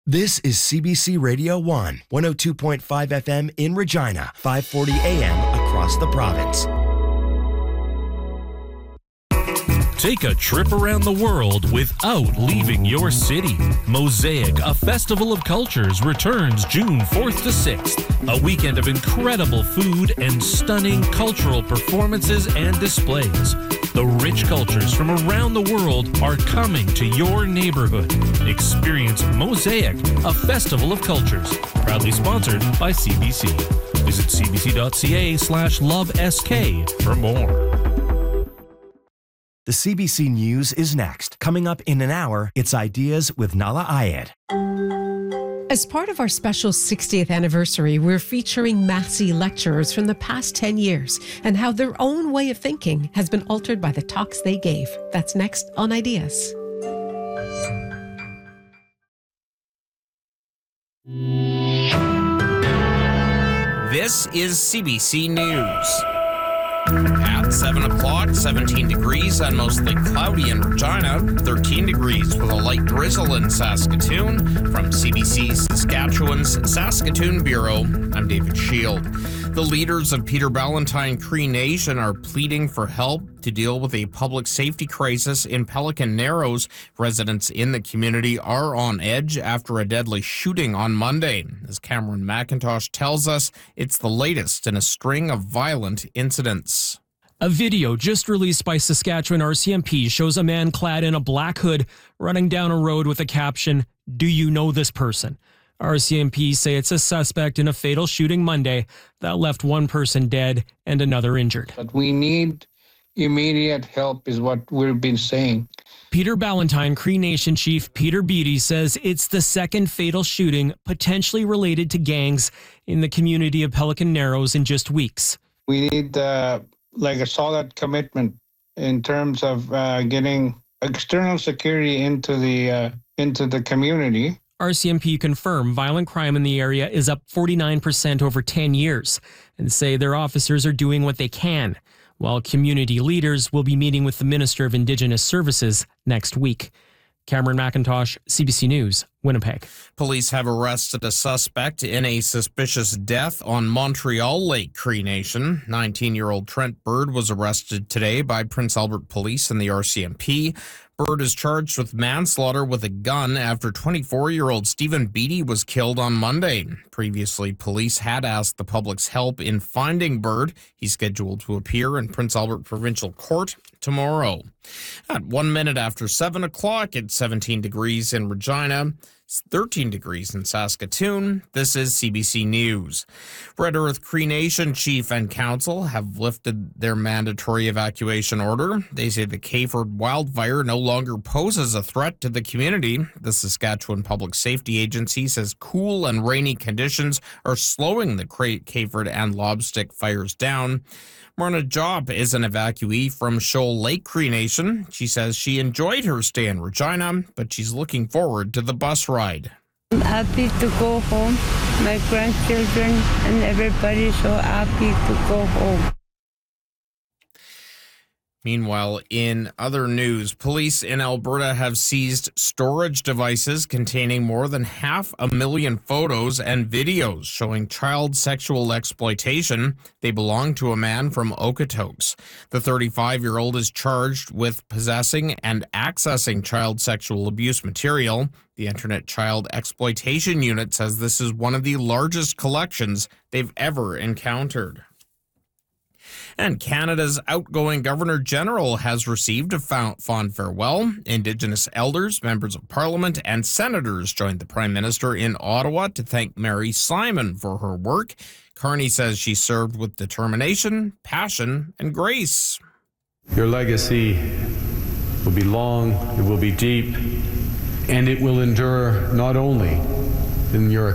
This is CBC Radio 1, 102.5 FM in Regina, 540 AM across the province. Take a trip around the world without leaving your city. Mosaic, a festival of cultures, returns June 4th to 6th. A weekend of incredible food and stunning cultural performances and displays. The rich cultures from around the world are coming to your neighborhood. Experience Mosaic, a festival of cultures. Proudly sponsored by CBC. Visit cbc.ca/lovesk for more. The CBC News is next. Coming up in an hour, it's Ideas with Nala Ayed. As part of our special 60th anniversary, we're featuring Massey lecturers from the past 10 years and how their own way of thinking has been altered by the talks they gave. That's next on Ideas. This is CBC News. At 7 o'clock, 17 degrees and mostly cloudy in Regina, 13 degrees with a light drizzle in Saskatoon. From CBC Saskatchewan's Saskatoon Bureau, I'm David Shield. The leaders of Peter Ballantyne Cree Nation are pleading for help to deal with a public safety crisis in Pelican Narrows. Residents in the community are on edge after a deadly shooting on Monday. As Cameron McIntosh tells us, it's the latest in a string of violent incidents. A video just released by Saskatchewan RCMP shows a man clad in a black hood running down a road with a caption, "Do you know this person?" RCMP say it's a suspect in a fatal shooting Monday that left one person dead and another injured. But we need immediate help is what we've been saying. Peter Ballantyne Cree Nation Chief Peter Beattie says it's the second fatal shooting potentially related to gangs in the community of Pelican Narrows in just weeks. We need like a solid commitment in terms of getting external security into the community. RCMP confirm violent crime in the area is up 49% over 10 years and say their officers are doing what they can, while community leaders will be meeting with the Minister of Indigenous Services next week. Cameron McIntosh, CBC News, Winnipeg. Police have arrested a suspect in a suspicious death on Montreal Lake Cree Nation. 19-year-old Trent Bird was arrested today by Prince Albert Police and the RCMP. Bird is charged with manslaughter with a gun after 24-year-old Stephen Beattie was killed on Monday. Previously, police had asked the public's help in finding Bird. He's scheduled to appear in Prince Albert Provincial Court tomorrow. At 1 minute after 7 o'clock, it's 17 degrees in Regina. It's 13 degrees in Saskatoon. This is CBC News. Red Earth Cree Nation Chief and Council have lifted their mandatory evacuation order. They say the Kayford wildfire no longer poses a threat to the community. The Saskatchewan Public Safety Agency says cool and rainy conditions are slowing the Kayford and Lobstick fires down. Myrna Job is an evacuee from Shoal Lake Cree Nation. She says she enjoyed her stay in Regina, but she's looking forward to the bus ride. I'm happy to go home. My grandchildren and everybody so happy to go home. Meanwhile, in other news, police in Alberta have seized storage devices containing more than 500,000 photos and videos showing child sexual exploitation. They belong to a man from Okotoks. The 35-year-old is charged with possessing and accessing child sexual abuse material. The Internet Child Exploitation Unit says this is one of the largest collections they've ever encountered. And Canada's outgoing Governor-General has received a fond farewell. Indigenous elders, members of Parliament, and senators joined the Prime Minister in Ottawa to thank Mary Simon for her work. Carney says she served with determination, passion, and grace. Your legacy will be long, it will be deep, and it will endure not only in your